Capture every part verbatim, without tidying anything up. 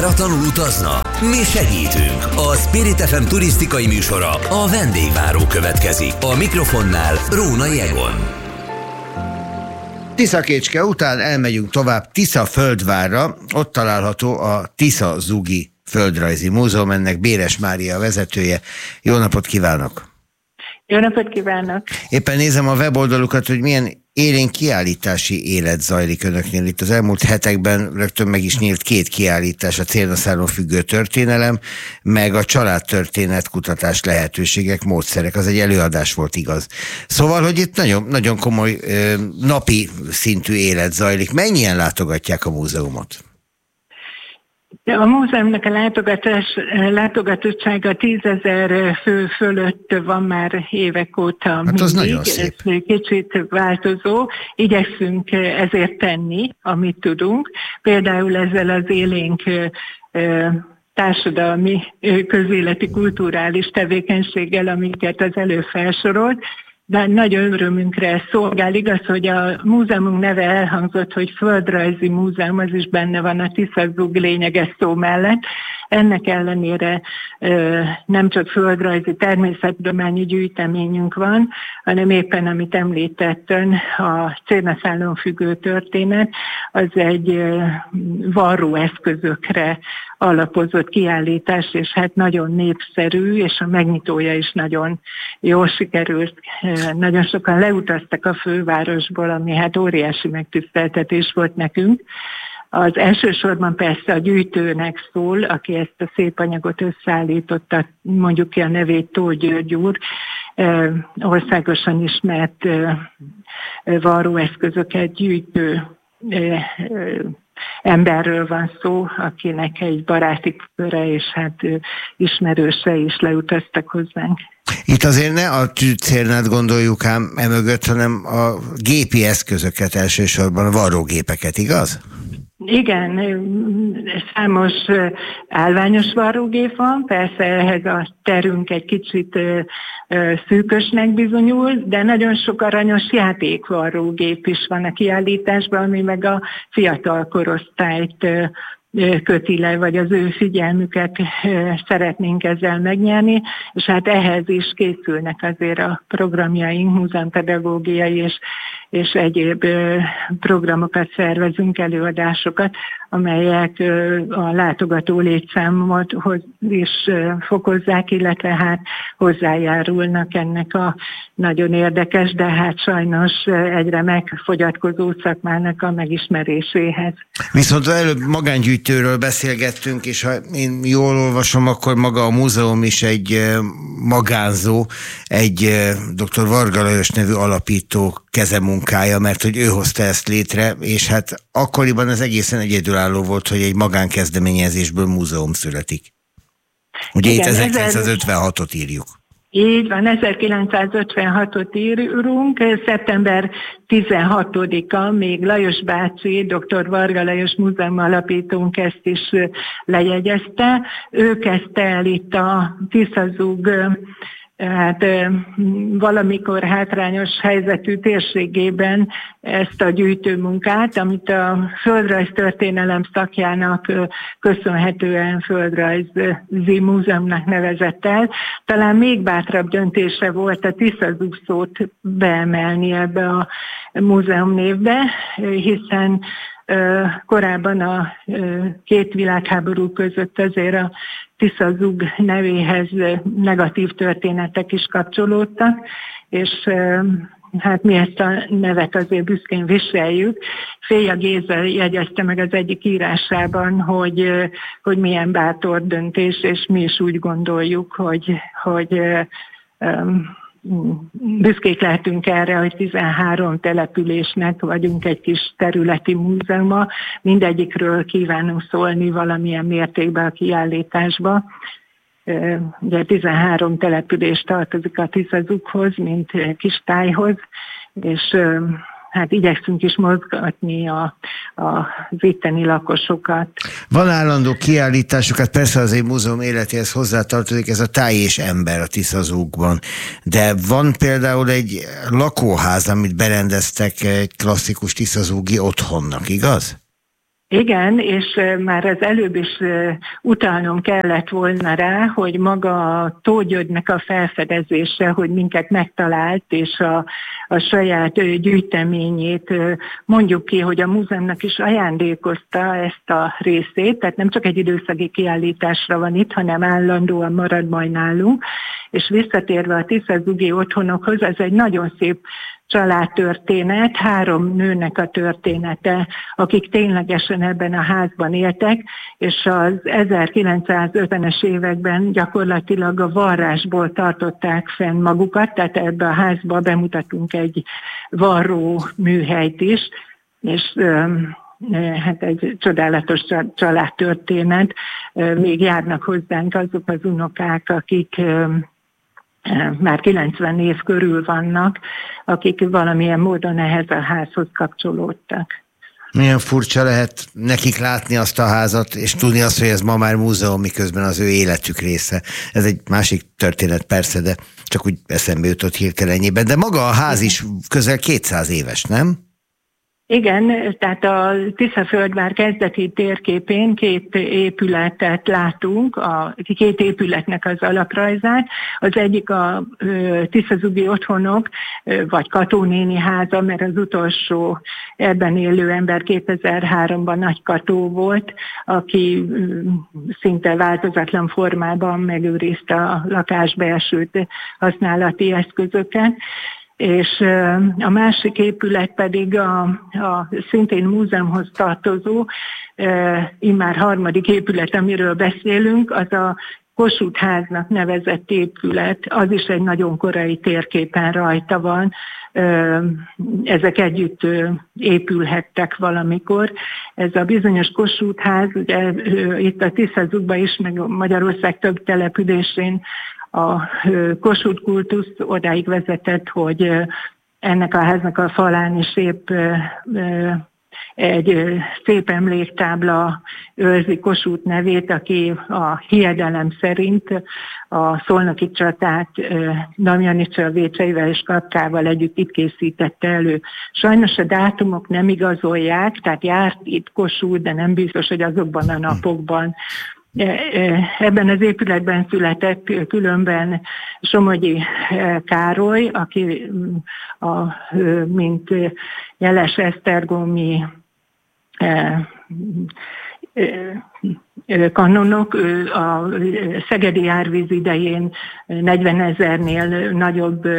Váratlanul utazna? Mi segítünk! A Spirit ef em turisztikai műsora, a vendégváró következik. A mikrofonnál Rónai Egon. Tiszakécske után elmegyünk tovább Tiszaföldvárra, ott található a Tiszazugi Földrajzi Múzeum, ennek Béres Mária vezetője. Jó napot kívánok! Jó napot kívánok! Éppen nézem a weboldalukat, hogy milyen élénk kiállítási élet zajlik önöknél. Itt az elmúlt hetekben rögtön meg is nyílt két kiállítás, a Cérnaszálon függő történelem, meg a családtörténet kutatás lehetőségek, módszerek. Az egy előadás volt, igaz. Szóval, hogy itt nagyon, nagyon komoly napi szintű élet zajlik. Mennyien látogatják a múzeumot? A múzeumnak a látogatás, látogatottsága tízezer fő fölött van már évek óta. Hát az nagyon szép. Ez kicsit változó. Igyekszünk ezért tenni, amit tudunk. Például ezzel az élénk társadalmi, közéleti, kulturális tevékenységgel, amiket az előbb felsorolt, de nagyon örömünkre szolgál. Igaz, hogy a múzeumunk neve elhangzott, hogy Földrajzi Múzeum, az is benne van a Tiszazug lényeges szó mellett. Ennek ellenére nem csak földrajzi természettudományi gyűjteményünk van, hanem éppen, amit említett ön, a Cérnaszálon függő történet, az egy varróeszközökre alapozott kiállítás, és hát nagyon népszerű, és a megnyitója is nagyon jól sikerült. Nagyon sokan leutaztak a fővárosból, ami hát óriási megtiszteltetés volt nekünk. Az elsősorban persze a gyűjtőnek szól, aki ezt a szép anyagot összeállította, mondjuk ki a nevét Tóth György úr, országosan ismert varróeszközöket gyűjtő emberről van szó, akinek egy baráti köre és hát ismerőse is leutaztak hozzánk. Itt azért ne a tűzcérnát gondoljuk ám emögött, hanem a gépi eszközöket, elsősorban a varrógépeket, igaz? Igen, számos állványos varrógép van, persze ehhez a terünk egy kicsit szűkösnek bizonyul, de nagyon sok aranyos játékvarrógép is van a kiállításban, ami meg a fiatal korosztályt köti le, vagy az ő figyelmüket szeretnénk ezzel megnyerni, és hát ehhez is készülnek azért a programjaink, múzeumpedagógiai és, és egyéb programokat szervezünk, előadásokat, amelyek a látogató létszámot is fokozzák, illetve hát hozzájárulnak ennek a nagyon érdekes, de hát sajnos egyre megfogyatkozó szakmának a megismeréséhez. Viszont előbb magángyűjtőről beszélgettünk, és ha én jól olvasom, akkor maga a múzeum is egy magánzó, egy dr. Varga Lajos nevű alapító kezemunkája, mert hogy ő hozta ezt létre, és hát akkoriban az egészen egyedülálló volt, hogy egy magánkezdeményezésből múzeum születik. Ugye itt ezerkilencszázötvenhatot írjuk. Így van, ezerkilencszázötvenhatot írunk, szeptember tizenhatodika, még Lajos bácsi, dr. Varga Lajos múzeum alapítónk ezt is lejegyezte. Ő kezdte el itt a Tiszazug hát valamikor hátrányos helyzetű térségében ezt a gyűjtőmunkát, amit a földrajztörténelem szakjának köszönhetően Földrajzi Múzeumnak nevezett el. Talán még bátrabb döntése volt a Tiszazug szót beemelni ebbe a múzeum névbe, hiszen korábban a két világháború között azért a Tiszazug nevéhez negatív történetek is kapcsolódtak, és hát mi ezt a nevet azért büszkén viseljük. Féja Géza jegyezte meg az egyik írásában, hogy, hogy milyen bátor döntés, és mi is úgy gondoljuk, hogy, hogy um, büszkék lehetünk erre, hogy tizenhárom településnek vagyunk egy kis területi múzeuma. Mindegyikről kívánunk szólni valamilyen mértékben a kiállításba. Ugye tizenhárom település tartozik a Tiszazughoz, mint kis tájhoz, és hát igyekszünk is mozgatni a, a, az itteni lakosokat. Van állandó kiállításokat, persze az egy múzeum életéhez hozzátartozik ez a Táj és ember a Tiszazugban, de van például egy lakóház, amit berendeztek egy klasszikus tiszazugi otthonnak, igaz? Igen, és már az előbb is utalnom kellett volna rá, hogy maga a Tóth Györgynek a felfedezése, hogy minket megtalált, és a, a saját gyűjteményét, mondjuk ki, hogy a múzeumnak is ajándékozta ezt a részét, tehát nem csak egy időszaki kiállításra van itt, hanem állandóan marad majd nálunk, és visszatérve a Tisza Zugi otthonokhoz, ez egy nagyon szép családtörténet, három nőnek a története, akik ténylegesen ebben a házban éltek, és az ezerkilencszázötvenes években gyakorlatilag a varrásból tartották fenn magukat, tehát ebbe a házba bemutatunk egy varró műhelyt is, és hát egy csodálatos családtörténet. Még járnak hozzánk azok az unokák, akik már kilencven év körül vannak, akik valamilyen módon ehhez a házhoz kapcsolódtak. Milyen furcsa lehet nekik látni azt a házat, és tudni azt, hogy ez ma már múzeum, miközben az ő életük része. Ez egy másik történet persze, de csak úgy eszembe jutott hirtelenjében. De maga a ház is közel kétszáz éves, nem? Igen, tehát a Tiszaföldvár kezdeti térképén két épületet látunk, a két épületnek az alaprajzát. Az egyik a Tiszazugi otthonok, vagy Kató néni háza, mert az utolsó ebben élő ember kétezer-háromban Nagy Kató volt, aki szinte változatlan formában megőrizte a lakás belső használati eszközöket. És a másik épület pedig a, a szintén múzeumhoz tartozó, immár harmadik épület, amiről beszélünk, az a Kossuth háznak nevezett épület, az is egy nagyon korai térképen rajta van. Ezek együtt épülhettek valamikor. Ez a bizonyos Kossuth ház, ugye itt a Tiszazugban is, meg Magyarország több településén a Kossuth kultusz odáig vezetett, hogy ennek a háznak a falán is épp egy szép emléktábla őrzi Kossuth nevét, aki a hiedelem szerint a szolnoki csatát Damjanicsal, Vécseivel és Kapkával együtt itt készítette elő. Sajnos a dátumok nem igazolják, tehát járt itt Kossuth, de nem biztos, hogy azokban a napokban. Ebben az épületben született különben Somogyi Károly, aki a, mint jeles esztergomi kanonok, a szegedi árvíz idején negyvenezernél nagyobb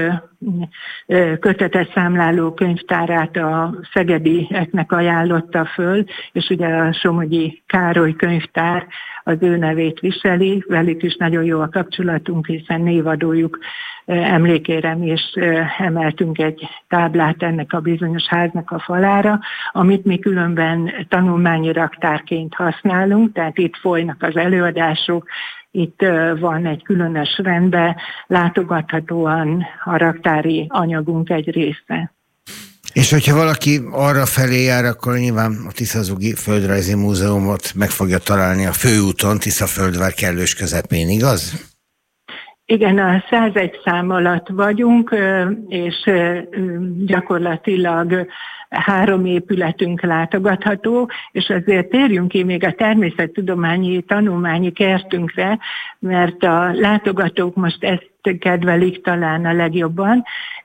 kötetes számláló könyvtárát a szegedieknek ajánlotta föl, és ugye a Somogyi Károly könyvtár az ő nevét viseli, velük is nagyon jó a kapcsolatunk, hiszen névadójuk emlékére mi is emeltünk egy táblát ennek a bizonyos háznak a falára, amit mi különben tanulmányi raktárként használunk, tehát itt folynak az előadások, itt van egy különös rendben, látogathatóan a raktári anyagunk egy része. És hogyha valaki arra felé jár, akkor nyilván a Tiszazugi Földrajzi Múzeumot meg fogja találni a főúton, Tiszaföldvár kellős közepén, igaz? Igen, a százegy szám alatt vagyunk, és gyakorlatilag három épületünk látogatható, és azért térjünk ki még a természettudományi tanulmányi kertünkre, mert a látogatók most ezt kedvelik talán a legjobban.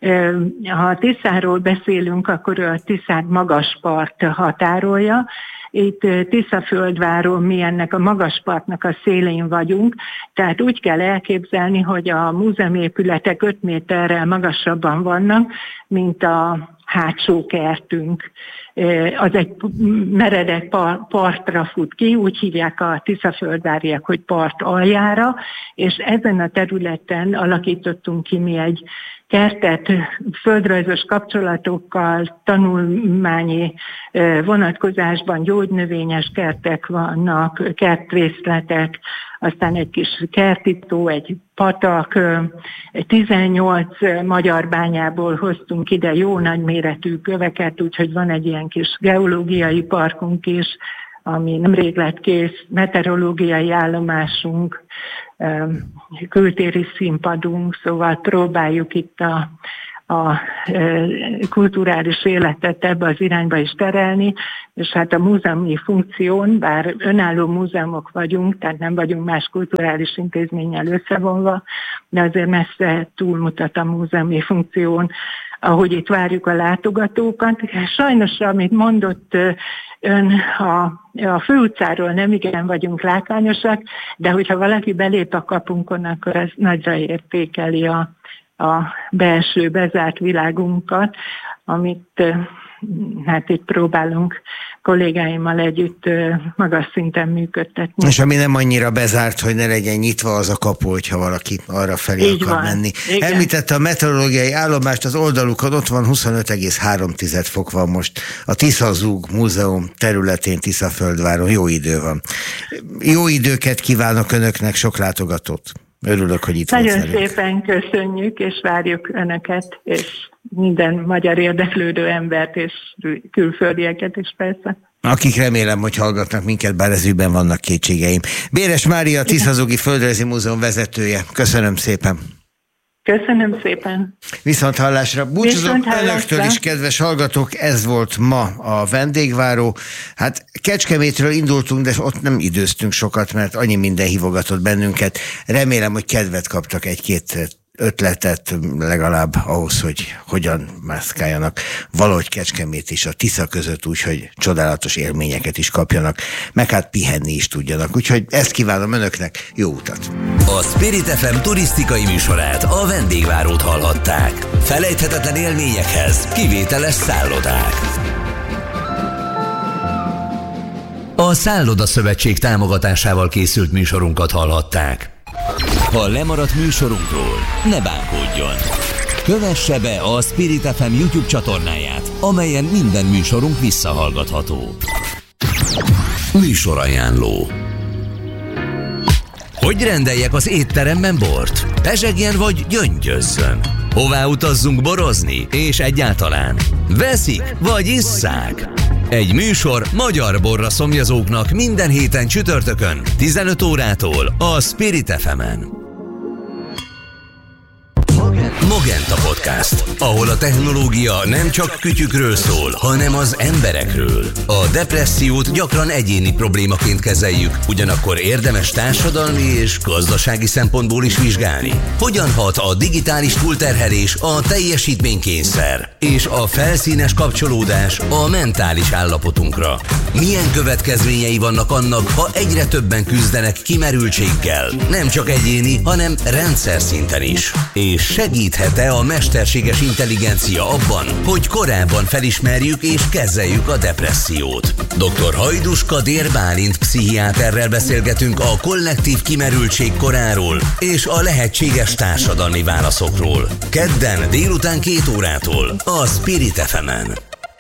Ha Tiszáról beszélünk, akkor a Tiszát magas part határolja. Itt Tiszaföldváron mi ennek a magaspartnak a szélén vagyunk, tehát úgy kell elképzelni, hogy a múzeumépületek öt méterrel magasabban vannak, mint a hátsó kertünk. Az egy meredek partra fut ki, úgy hívják a tiszaföldváriak, hogy part aljára, és ezen a területen alakítottunk ki mi egy kertet földrajzos kapcsolatokkal, tanulmányi vonatkozásban gyógynövényes kertek vannak, kertrészletek, aztán egy kis kertító, egy patak, tizennyolc magyar bányából hoztunk ide jó nagyméretű köveket, úgyhogy van egy ilyen kis geológiai parkunk is, ami nemrég lett kész, meteorológiai állomásunk, kültéri színpadunk, szóval próbáljuk itt a, a kulturális életet ebbe az irányba is terelni, és hát a múzeumi funkción, bár önálló múzeumok vagyunk, tehát nem vagyunk más kulturális intézménnyel összevonva, de azért messze túlmutat a múzeumi funkción, ahogy itt várjuk a látogatókat. Sajnos, amit mondott ön, a, a főutcáról nem igen vagyunk látványosak, de hogyha valaki belép a kapunkon, akkor ez nagyra értékeli a, a belső bezárt világunkat, amit hát itt próbálunk kollégáimmal együtt magas szinten működtetni. És ami nem annyira bezárt, hogy ne legyen nyitva az a kapu, hogyha valaki arra felé Így akar van. menni. Igen. Említette a meteorológiai állomást, az oldalukon ott van huszonöt egész három fok van most a Tiszazúg Múzeum területén, Tiszaföldváron. Jó idő van. Jó időket kívánok önöknek, sok látogatót. Örülök, hogy itt volt Nagyon velünk. szépen köszönjük, és várjuk önöket, és minden magyar érdeklődő embert, és külföldieket is persze. Akik remélem, hogy hallgatnak minket, bár ez ügyben vannak kétségeim. Béres Mária, a Tiszazúgi Földrajzi Múzeum vezetője. Köszönöm szépen. Köszönöm szépen. Viszont hallásra. Búcsúzom önöktől is, kedves hallgatók, ez volt ma a vendégváró. Hát Kecskemétről indultunk, de ott nem időztünk sokat, mert annyi minden hívogatott bennünket. Remélem, hogy kedvet kaptak egy-két ötletet legalább ahhoz, hogy hogyan mászkáljanak valahogy Kecskemét és a Tisza között úgy, hogy csodálatos élményeket is kapjanak, meg hát pihenni is tudjanak. Úgyhogy ezt kívánom önöknek, jó utat! A Spirit ef em turisztikai műsorát, a vendégvárót hallhatták. Felejthetetlen élményekhez kivételes szállodák. A Szálloda Szövetség támogatásával készült műsorunkat hallhatták. Ha lemaradt műsorunkról, ne bánkodjon! Kövesse be a Spirit ef em YouTube csatornáját, amelyen minden műsorunk visszahallgatható. Műsorajánló. Hogy rendeljek az étteremben bort? Pezsegjen vagy gyöngyözzön? Hová utazzunk borozni? És egyáltalán? Veszik vagy isszák? Egy műsor magyar borra szomjazóknak minden héten csütörtökön, tizenöt órától a Spirit ef emen. Mogenta Podcast, ahol a technológia nem csak kütyükről szól, hanem az emberekről. A depressziót gyakran egyéni problémaként kezeljük, ugyanakkor érdemes társadalmi és gazdasági szempontból is vizsgálni. Hogyan hat a digitális túlterhelés, a teljesítménykényszer és a felszínes kapcsolódás a mentális állapotunkra? Milyen következményei vannak annak, ha egyre többen küzdenek kimerültséggel, nem csak egyéni, hanem rendszer szinten is? És segíthet-e a mesterséges intelligencia abban, hogy korábban felismerjük és kezeljük a depressziót? doktor Hajdus Kadér Bálint pszichiáterrel beszélgetünk a kollektív kimerültség koráról és a lehetséges társadalmi válaszokról. Kedden délután két órától a Spirit ef emen.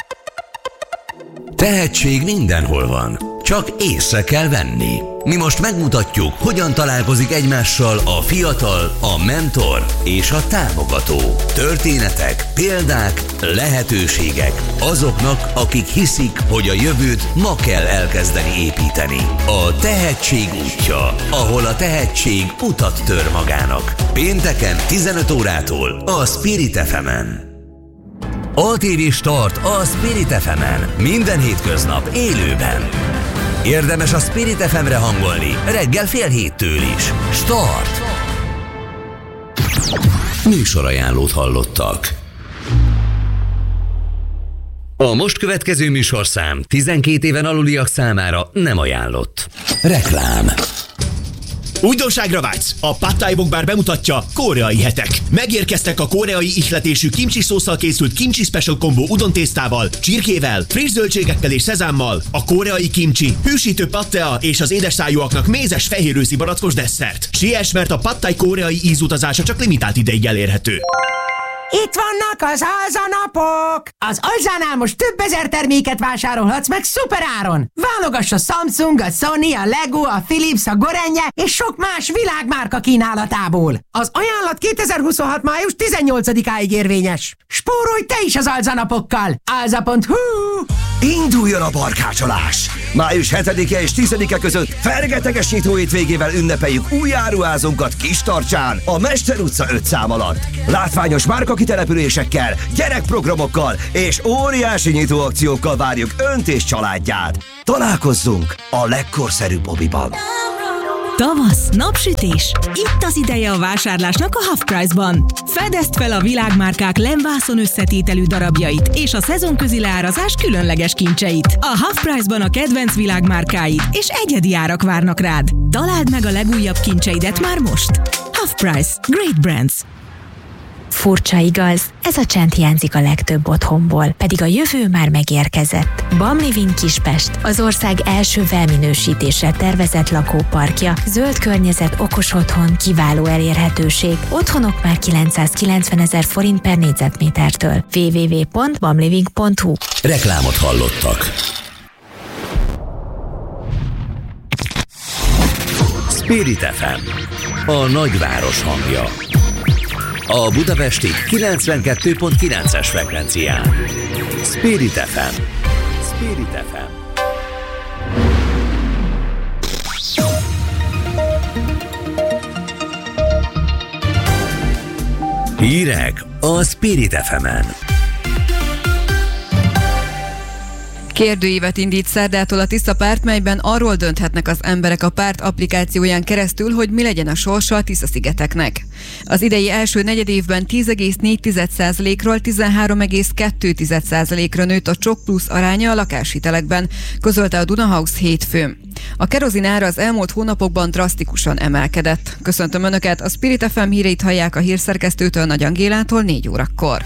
Tehetség mindenhol van, csak észre kell venni. Mi most megmutatjuk, hogyan találkozik egymással a fiatal, a mentor és a támogató. Történetek, példák, lehetőségek azoknak, akik hiszik, hogy a jövőt ma kell elkezdeni építeni. A tehetség útja, ahol a tehetség utat tör magának. Pénteken tizenöt órától a Spirit ef emen. á té vé Start a Spirit ef emen. Minden hétköznap élőben. Érdemes a Spirit ef emre hangolni, reggel fél héttől is. Start! Műsorajánlót hallottak. A most következő műsorszám tizenkét éven aluliak számára nem ajánlott. Reklám. Újdonságra vágysz? A Pad Thai Bok Bar bemutatja koreai hetek. Megérkeztek a koreai ihletésű kimchi szósszal készült kimchi special kombó udontésztával, csirkével, friss zöldségekkel és szezámmal, a koreai kimchi, hűsítő pattea és az édesszájúaknak mézes fehérőszi barackos desszert. Siess, mert a Pad Thai koreai ízutazása csak limitált ideig elérhető. Itt vannak az alzanapok! Az Alzánál most több ezer terméket vásárolhatsz meg szuperáron! Válogass a Samsung, a Sony, a Lego, a Philips, a Gorenje és sok más világmárka kínálatából. Az ajánlat kétezer-huszonhat. május tizennyolcadikáig érvényes. Spórolj te is az alzanapokkal! alza pont hu. Induljon a barkácsolás! Május hetedike és tizedike között fergeteges nyitó hétvégével ünnepeljük új áruházunkat Kistarcsán, a Mester utca öt szám alatt. Látványos márkakitelepülésekkel, gyerekprogramokkal és óriási nyitóakciókkal várjuk Önt és családját. Találkozzunk a legkorszerűbb mobiban. Tavasz, napsütés. Itt az ideje a vásárlásnak a Half Price-ban. Fedezd fel a világmárkák lemvászon összetételű darabjait és a szezonközi leárazás különleges kincseit. A Half Price-ban a kedvenc világmárkáid és egyedi árak várnak rád. Találd meg a legújabb kincseidet már most. Half Price. Great Brands. Furcsa igaz, ez a csend hiányzik a legtöbb otthonból, pedig a jövő már megérkezett. Bam Living Kispest, az ország első felminősítésre tervezett lakóparkja, zöld környezet, okos otthon, kiváló elérhetőség. Otthonok már kilencszázkilencven ezer forint per négyzetmétertől. double-u double-u double-u pont bamliving pont hu. Reklámot hallottak. Spirit ef em, a nagyváros hangja. A budapesti kilencvenkettő pont kilences frekvencián. Spirit ef em. Spirit ef em. Hírek a Spirit ef emen. Kérdőívet indít szerdától a Tisza párt, melyben arról dönthetnek az emberek a párt applikációján keresztül, hogy mi legyen a sorsa a Tisza-szigeteknek. Az idei első negyedévben tíz egész négy százalékról tizenhárom egész kettő százalékra nőtt a Csok Plusz aránya a lakáshitelekben, közölte a Dunahouse hétfőn. A kerozin ára az elmúlt hónapokban drasztikusan emelkedett. Köszöntöm Önöket, a Spirit ef em híreit hallják a hírszerkesztőtől, Nagy Angélától négy órakor.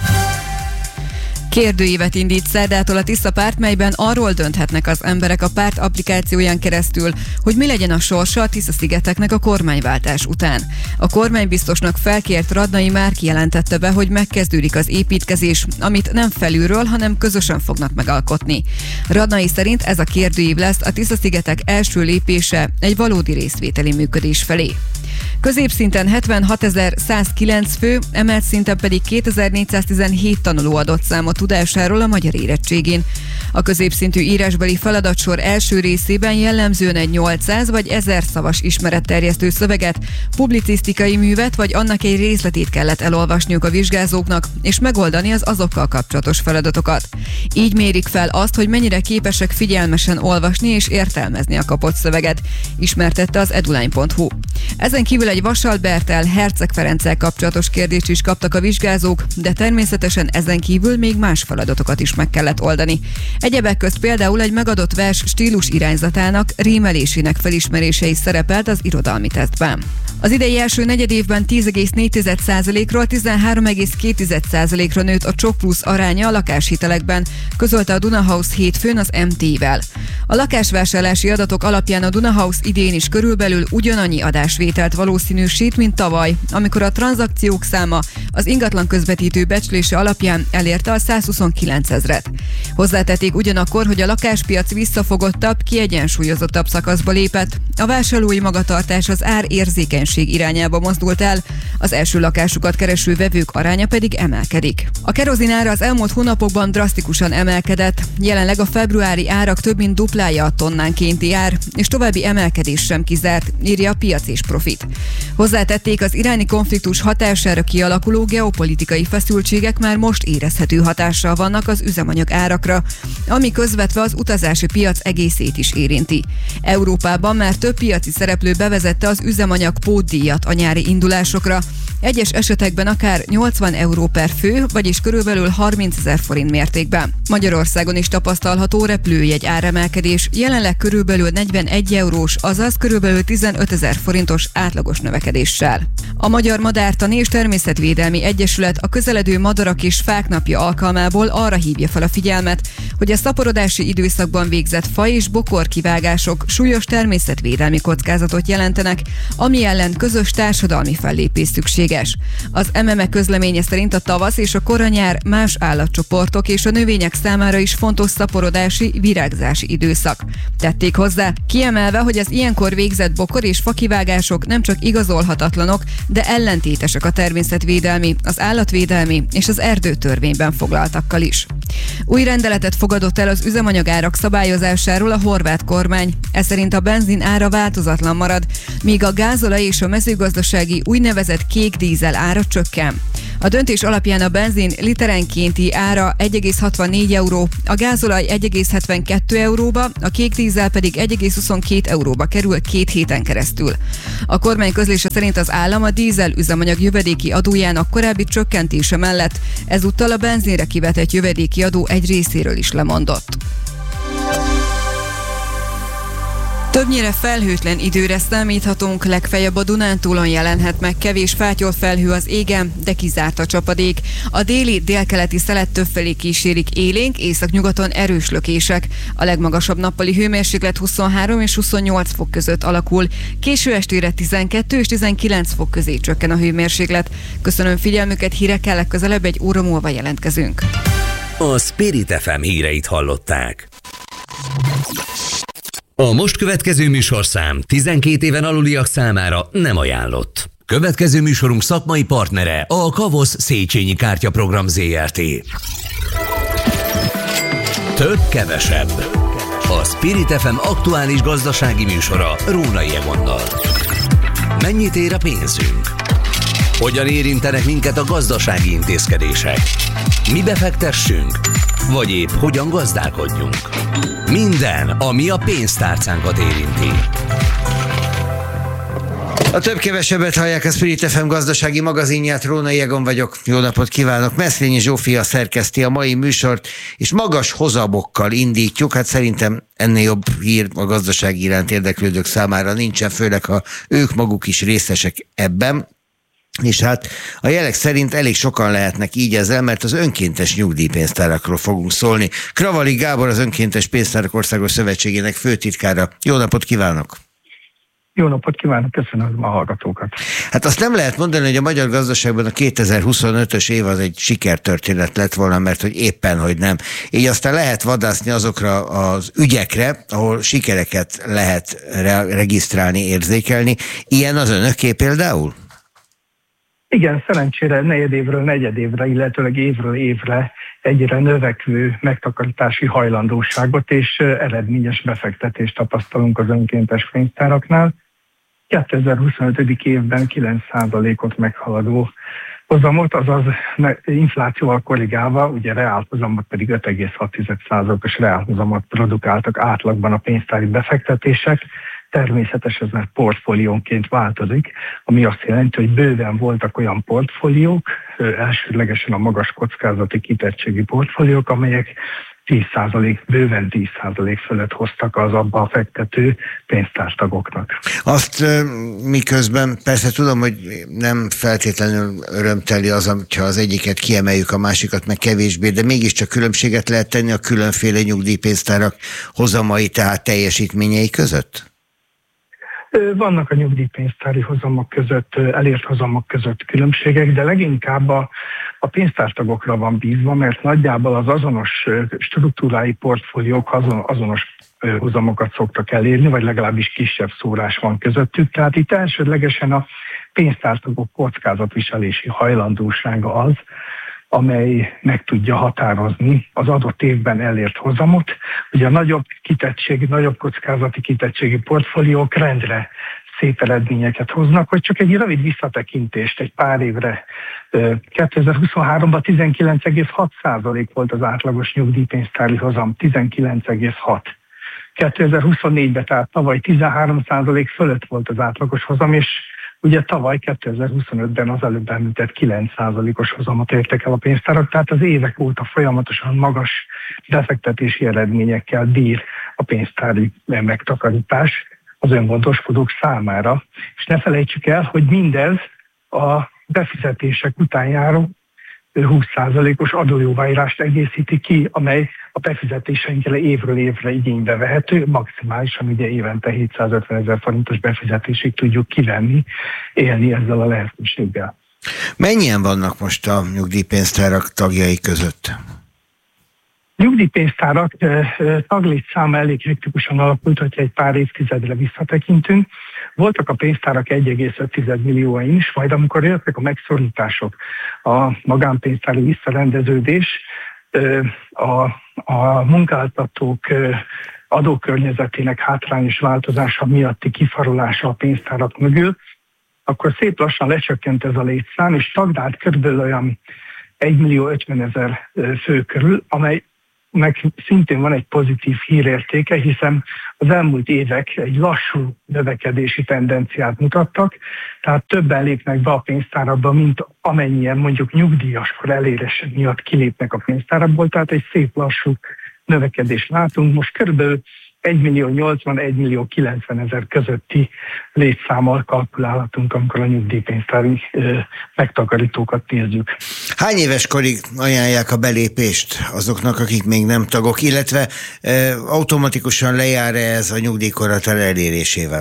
Kérdőívet indít szerdától a Tisza párt, melyben arról dönthetnek az emberek a párt applikációján keresztül, hogy mi legyen a sorsa a Tisza-szigeteknek a kormányváltás után. A kormánybiztosnak felkért Radnai már kijelentette be, hogy megkezdődik az építkezés, amit nem felülről, hanem közösen fognak megalkotni. Radnai szerint ez a kérdőív lesz a Tisza-szigetek első lépése egy valódi részvételi működés felé. Középszinten hetvenhatezer-százkilenc fő, emelt szinten pedig kétezer-négyszáztizenhét tanuló adott számot tudásáról a magyar érettségén. A középszintű írásbeli feladatsor első részében jellemzően egy nyolcszáz vagy ezer szavas ismeretterjesztő szöveget, publicisztikai művet vagy annak egy részletét kellett elolvasniuk a vizsgázóknak, és megoldani az azokkal kapcsolatos feladatokat. Így mérik fel azt, hogy mennyire képesek figyelmesen olvasni és értelmezni a kapott szöveget, ismertette az eduline pont hu. Ezen kívül egy Vassal Bertel, Herceg Ferenccel kapcsolatos kérdést is kaptak a vizsgázók, de természetesen ezen kívül még más feladatokat is meg kellett oldani. Egyebek közt például egy megadott vers stílus irányzatának, rímelésének felismerése is szerepelt az irodalmi tesztben. Az idei első negyedévben tíz egész négy százalékról tizenhárom egész két százalékra nőtt a Csok Plusz aránya a lakáshitelekben, közölte a Dunahouse hétfőn az em té-vel. A lakásvásárlási adatok alapján a Dunahouse idén is körülbelül ugyanannyi adásvételt valószínűsít, mint tavaly, amikor a tranzakciók száma az ingatlan közvetítő becslése alapján elérte a százhuszonkilencezret. Hozzátették ugyanakkor, hogy a lakáspiac visszafogottabb, kiegyensúlyozottabb szakaszba lépett, a vásárlói magatartás az ár érzékenység irányába mozdult el, az első lakásukat kereső vevők aránya pedig emelkedik. A kerozin ára az elmúlt hónapokban drasztikusan emelkedett, jelenleg a februári árak több mint duplája a tonnánkénti ár, és további emelkedés sem kizárt, írja a Piac és Profit. Hozzátették, az iráni konfliktus hatására kialakuló geopolitikai feszültségek már most érezhető hatással vannak az üzemanyag árakra, ami közvetve az utazási piac egészét is érinti. Európában már több piaci szereplő bevezette az üzemanyag pótdíjat a nyári indulásokra, egyes esetekben akár nyolcvan euró per fő, vagyis körülbelül harmincezer forint mértékben. Magyarországon is tapasztalható repülőjegy áremelkedés, jelenleg körülbelül negyvenegy eurós, azaz körülbelül tizenötezer forintos átlagos növekedéssel. A Magyar Madártani és Természetvédelmi Egyesület a közeledő madarak és fák napja alkalmából arra hívja fel a figyelmet, hogy a szaporodási időszakban végzett faj- és bokorkivágások súlyos természetvédelmi kockázatot jelentenek, ami ellen közös társadalmi fellépés szükséges. Az em em e közleménye szerint a tavasz és a koranyár más állatcsoportok és a növények számára is fontos szaporodási, virágzási időszak. Tették hozzá, kiemelve, hogy az ilyenkor végzett bokor- és fakivágások nem csak igazolhatatlanok, de ellentétesek a természetvédelmi, az állatvédelmi és az erdőtörvényben foglaltakkal is. Új rendeletet fogadott el az üzemanyagárak szabályozásáról a horvát kormány. Ez szerint a benzin ára változatlan marad, míg a gázolaj és a mezőgazdasági úgynevezett kék dízel ára csökken. A döntés alapján a benzin literenkénti ára egy egész hatvannégy euró, a gázolaj egy egész hetvenkettő euróba, a kék dízel pedig egy egész huszonkét euróba kerül két héten keresztül. A kormány közlése szerint az állam a dízel üzemanyag jövedéki adójának korábbi csökkentése mellett ezúttal a benzinre kivetett jövedéki adó egy részéről is lemondott. Többnyire felhőtlen időre számíthatunk, legfeljebb a Dunántúlon jelenhet meg kevés fátyol felhő az égen, de kizárt a csapadék. A déli, délkeleti szelet többfelé kísérik élénk, északnyugaton erős lökések. A legmagasabb nappali hőmérséklet huszonhárom és huszonnyolc fok között alakul. Késő estére tizenkettő és tizenkilenc fok közé csökken a hőmérséklet. Köszönöm figyelmüket, hírekkel legközelebb egy óra múlva jelentkezünk. A Spirit ef em híreit hallották. A most következő műsorszám tizenkét éven aluliak számára nem ajánlott. Következő műsorunk szakmai partnere a Kavosz Széchenyi Kártyaprogram zé er té. Több kevesebb. A Spirit ef em aktuális gazdasági műsora Rónai Egonnal. Mennyit ér a pénzünk? Hogyan érintenek minket a gazdasági intézkedések? Mi befektessünk? Vagy épp hogyan gazdálkodjunk? Minden, ami a pénztárcánkat érinti. A több-kevesebbet hallják a Spirit ef em gazdasági magazinját, Rónai Egon vagyok. Jó napot kívánok! Meszlényi Zsófia szerkeszti a mai műsort, és magas hozamokkal indítjuk. Hát szerintem ennél jobb hír a gazdasági iránt érdeklődők számára nincsen, főleg ha ők maguk is részesek ebben. És hát a jelek szerint elég sokan lehetnek így ezzel, mert az önkéntes nyugdíjpénztárakról fogunk szólni. Kravali Gábor, az Önkéntes Pénztárak Országos Szövetségének főtitkára. Jó napot kívánok! Jó napot kívánok, köszönöm a hallgatókat. Hát azt nem lehet mondani, hogy a magyar gazdaságban a kétezer-huszonötös év az egy sikertörténet lett volna, mert hogy éppen, hogy nem. Így aztán lehet vadászni azokra az ügyekre, ahol sikereket lehet re- regisztrálni, érzékelni. Ilyen az önöké például? Igen, szerencsére negyedévről negyedévre, illetőleg évről évre egyre növekvő megtakarítási hajlandóságot és eredményes befektetést tapasztalunk az önkéntes pénztáraknál. kétezer-huszonöt. évben kilenc százalékot meghaladó hozamot, azaz inflációval korrigálva, ugye reálhozamot pedig öt egész hat százalékos reálhozamot produkáltak átlagban a pénztári befektetések. Természetesen ez portfóliónként változik, ami azt jelenti, hogy bőven voltak olyan portfóliók, elsődlegesen a magas kockázati kitettségi portfóliók, amelyek tíz százalék, bőven tíz százalék fölött hoztak az abba a fektető pénztártagoknak. Azt miközben persze tudom, hogy nem feltétlenül örömteli az, hogyha az egyiket kiemeljük, a másikat meg kevésbé, de mégiscsak különbséget lehet tenni a különféle nyugdíjpénztárak hozamai, tehát teljesítményei között? Vannak a nyugdíjpénztári hozamok között, elért hozamok között különbségek, de leginkább a, a pénztártagokra van bízva, mert nagyjából az azonos struktúrái portfóliók azon, azonos hozamokat szoktak elérni, vagy legalábbis kisebb szórás van közöttük. Tehát itt elsődlegesen a pénztártagok kockázatviselési hajlandósága az, amely meg tudja határozni az adott évben elért hozamot. Ugye a nagyobb kitettség, nagyobb kockázati kitettségi portfóliók rendre szép eredményeket hoznak, hogy csak egy rövid visszatekintést egy pár évre. kétezer-huszonháromban tizenkilenc egész hat százalék volt az átlagos nyugdíjpénztári hozam, tizenkilenc egész hat. kétezer-huszonnégyben, tehát tavaly tizenhárom százalék fölött volt az átlagos hozam, és ugye tavaly kétezer-huszonötben az előbb említett kilenc százalékos hozamot értek el a pénztárak, tehát az évek óta folyamatosan magas befektetési eredményekkel bír a pénztári megtakarítás az öngontoskodók számára. És ne felejtsük el, hogy mindez a befizetések után járó húsz százalékos adójóváírást egészíti ki, amely a befizetéseinkre évről évre igénybe vehető, maximálisan ugye évente hétszázötven ezer forintos befizetésig tudjuk kivenni, élni ezzel a lehetőséggel. Mennyien vannak most a nyugdíjpénztárak tagjai között? Nyugdíjpénztárak taglétszáma elég hektikusan alakult, hogyha egy pár évtizedre visszatekintünk. Voltak a pénztárak egy egész öt millióan is, majd amikor jöttek a megszorítások, a magánpénztári visszarendeződés, a, a munkáltatók adókörnyezetének hátrányos változása miatti kifarulása a pénztárak mögül, akkor szép lassan lecsökkent ez a létszám, és stagnált körülbelül olyan egymillió ötvenezer fő körül, amely meg szintén van egy pozitív hírértéke, hiszen az elmúlt évek egy lassú növekedési tendenciát mutattak, tehát többen lépnek be a pénztárakba, mint amennyien mondjuk nyugdíjaskor elérése miatt kilépnek a pénztárakból, tehát egy szép lassú növekedést látunk. Most körülbelül egymillió nyolcvan, egymillió kilencven ezer közötti létszámmal kalkulálhatunk, amikor a nyugdíjpénztári ö, megtakarítókat nézzük. Hány éves korig ajánlják a belépést azoknak, akik még nem tagok, illetve ö, automatikusan lejár-e ez a nyugdíjkorhatár elérésével?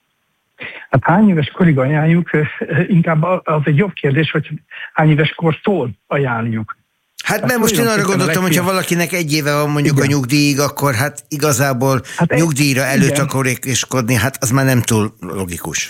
Hát hány éves korig ajánljuk? Inkább az egy jobb kérdés, hogy hány éves kortól ajánljuk. Hát mert most én arra gondoltam, hogyha valakinek egy éve van mondjuk igen. a nyugdíjig, akkor hát igazából hát nyugdíjra előtt akarékoskodni, hát az már nem túl logikus.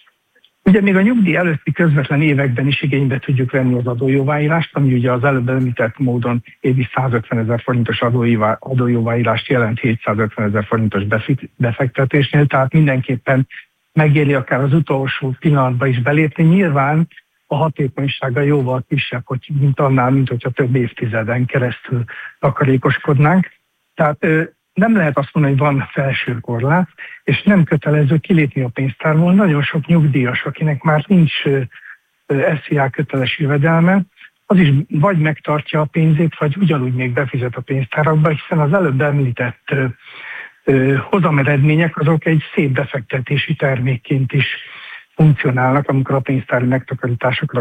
Ugye még a nyugdíj előtti közvetlen években is igénybe tudjuk venni az adójóváírást, ami ugye az előbb említett módon évi százötven ezer forintos adójóváírást jelent hétszázötven ezer forintos befektetésnél, tehát mindenképpen megéri akár az utolsó pillanatban is belépni. Nyilván a hatékonysága jóval kisebb, hogy mint annál, mint hogyha több évtizeden keresztül takarékoskodnánk. Tehát ö, nem lehet azt mondani, hogy van felső korlát, és nem kötelező kilépni a pénztárból. Nagyon sok nyugdíjas, akinek már nincs ö, es zé á köteles jövedelme, az is vagy megtartja a pénzét, vagy ugyanúgy még befizet a pénztárakba, hiszen az előbb említett ö, ö, hozameredmények azok egy szép befektetési termékként is funkcionálnak, amikor a pénztári megtakarításokra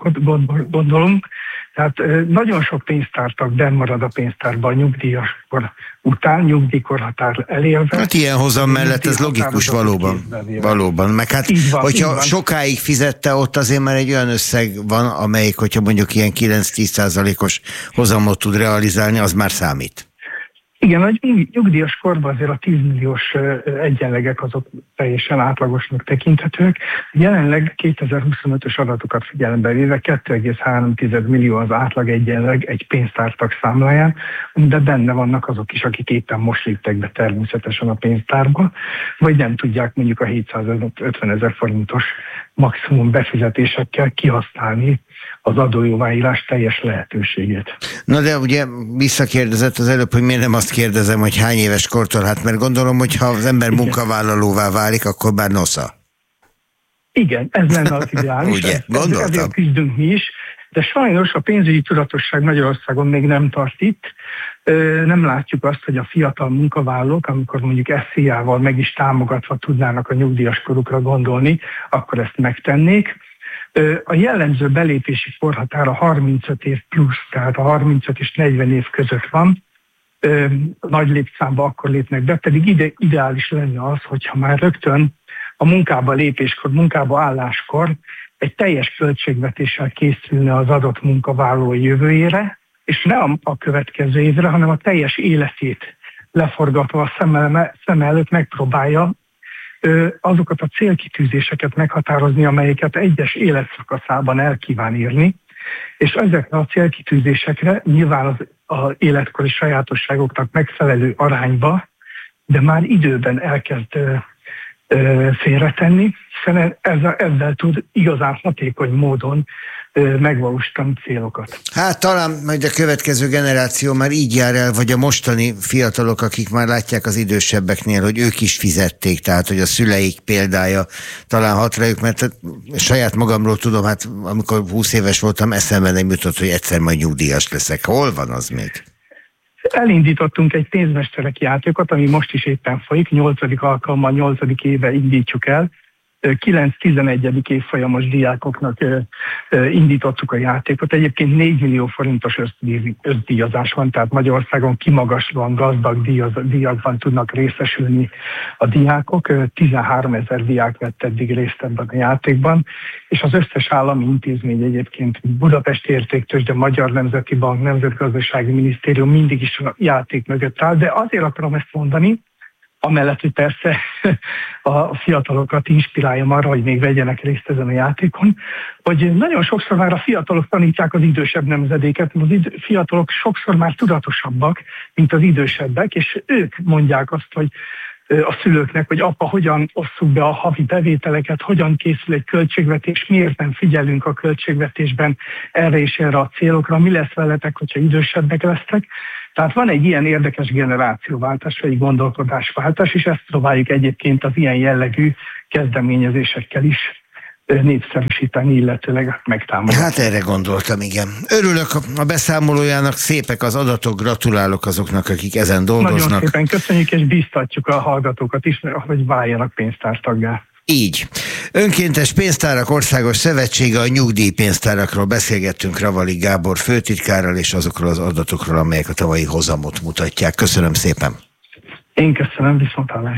gondolunk. Tehát nagyon sok pénztártag benn marad a pénztárban a nyugdíjaskor után, nyugdíjkorhatár elérve. Hát ilyen hozam mellett ez logikus valóban. Valóban. Meg hát, van, hogyha sokáig fizette, ott azért már egy olyan összeg van, amelyik, hogyha mondjuk ilyen kilenc-tíz százalékos hozamot tud realizálni, az már számít. Igen, a nyugdíjas korban azért a tízmilliós egyenlegek azok teljesen átlagosnak tekinthetők. Jelenleg kétezer-huszonötös adatokat figyelembe véve kettő egész három millió az átlag egyenleg egy pénztártag számláján, de benne vannak azok is, akik éppen most léptek be természetesen a pénztárba, vagy nem tudják mondjuk a hétszázötven ezer forintos maximum befizetésekkel kihasználni az adójóváírás teljes lehetőségét. Na de ugye visszakérdezett az előbb, hogy miért nem azt kérdezem, hogy hány éves kortól, hát mert gondolom, hogy ha az ember igen. munkavállalóvá válik, akkor már nosza. Igen, ez lenne az ideális. Ugye, gondoltam. Ezért küzdünk mi is, de sajnos a pénzügyi tudatosság Magyarországon még nem tart itt. Nem látjuk azt, hogy a fiatal munkavállalók, amikor mondjuk es zé á-val meg is támogatva tudnának a nyugdíjas korukra gondolni, akkor ezt megtennék. A jellemző belépési korhatára harmincöt év plusz, tehát a harmincöt és negyven év között van. Nagy létszámba akkor lépnek be, pedig ide, ideális lenne az, hogyha már rögtön a munkába lépéskor, munkába álláskor egy teljes költségvetéssel készülne az adott munkavállaló jövőjére, és ne a, a következő évre, hanem a teljes életét leforgatva a szem, szem előtt megpróbálja azokat a célkitűzéseket meghatározni, amelyeket egyes életszakaszában el kíván írni, és ezekre a célkitűzésekre nyilván az, az életkori sajátosságoknak megfelelő arányba, de már időben elkezd ö, ö, félretenni, hiszen ezzel, ezzel tud igazán hatékony módon ö, megvalósítani célokat. Hát talán majd a következő generáció már így jár el, vagy a mostani fiatalok, akik már látják az idősebbeknél, hogy ők is fizették, tehát hogy a szüleik példája talán hat rájuk, mert saját magamról tudom, hát amikor húsz éves voltam, eszembe nem jutott, hogy egyszer majd nyugdíjas leszek. Hol van az még? Elindítottunk egy pénzmesterek játékot, ami most is éppen folyik, nyolcadik alkalommal, nyolcadik éve indítjuk el. kilenc-tizenegyedik évfolyamos diákoknak indítottuk a játékot. Egyébként négy millió forintos összdíjazás van, tehát Magyarországon kimagaslóan gazdag díjaz, díjakban tudnak részesülni a diákok. tizenhárom ezer diák vett eddig részt ebben a játékban, és az összes állami intézmény egyébként Budapest Értéktőzsde, Magyar Nemzeti Bank, Nemzetgazdasági Minisztérium mindig is a játék mögött áll, de azért akarom ezt mondani, amellett, hogy persze a fiatalokat inspiráljam arra, hogy még vegyenek részt ezen a játékon, hogy nagyon sokszor már a fiatalok tanítják az idősebb nemzedéket, az idő, fiatalok sokszor már tudatosabbak, mint az idősebbek, és ők mondják azt, hogy a szülőknek, hogy apa, hogyan osszuk be a havi bevételeket, hogyan készül egy költségvetés, miért nem figyelünk a költségvetésben erre és erre a célokra, mi lesz veletek, hogyha idősebbek lesztek. Tehát van egy ilyen érdekes generációváltás, vagy egy gondolkodásváltás, és ezt próbáljuk egyébként az ilyen jellegű kezdeményezésekkel is népszerűsíteni, illetőleg megtámogatni. Hát erre gondoltam, igen. Örülök a beszámolójának, szépek az adatok, gratulálok azoknak, akik ezen dolgoznak. Nagyon szépen köszönjük, és biztatjuk a hallgatókat is, hogy váljanak pénztártaggá. Így. Önkéntes Pénztárak Országos Szövetsége, a nyugdíjpénztárakról beszélgettünk Ravali Gábor főtitkárral, és azokról az adatokról, amelyek a tavalyi hozamot mutatják. Köszönöm szépen. Én köszönöm, viszontlátásra.